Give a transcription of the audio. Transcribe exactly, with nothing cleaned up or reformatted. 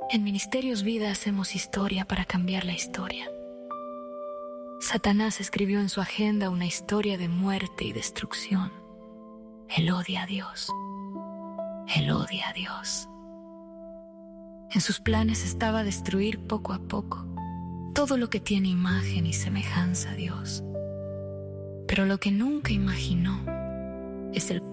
En Ministerios Vida hacemos historia para cambiar la historia. Satanás escribió en su agenda una historia de muerte y destrucción. Él odia a Dios. Él odia a Dios. En sus planes estaba destruir poco a poco todo lo que tiene imagen y semejanza a Dios. Pero lo que nunca imaginó es el